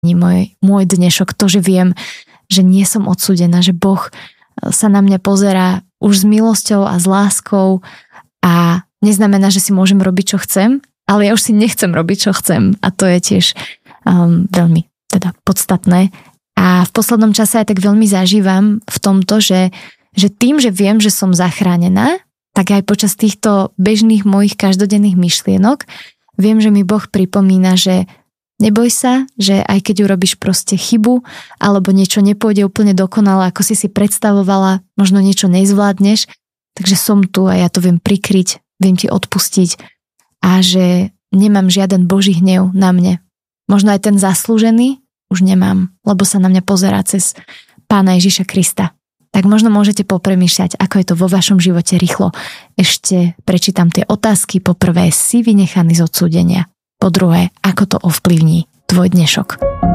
môj dnešok, to, že viem, že nie som odsúdená, že Boh sa na mňa pozerá už s milosťou a s láskou a neznamená, že si môžem robiť, čo chcem, ale ja už si nechcem robiť, čo chcem a to je tiež veľmi teda podstatné. A v poslednom čase aj tak veľmi zažívam v tomto, že tým, že viem, že som zachránená, tak aj počas týchto bežných mojich každodenných myšlienok viem, že mi Boh pripomína, že neboj sa, že aj keď urobíš proste chybu alebo niečo nepôjde úplne dokonale, ako si predstavovala, možno niečo nezvládneš, takže som tu a ja to viem prikryť, viem ti odpustiť a že nemám žiaden Boží hnev na mne. Možno aj ten zaslúžený už nemám, lebo sa na mňa pozerá cez Pána Ježiša Krista. Tak možno môžete popremýšľať, ako je to vo vašom živote rýchlo. Ešte prečítam tie otázky. Po prvé, si vynechaný z odsúdenia. Po druhé, ako to ovplyvní tvoj dnešok.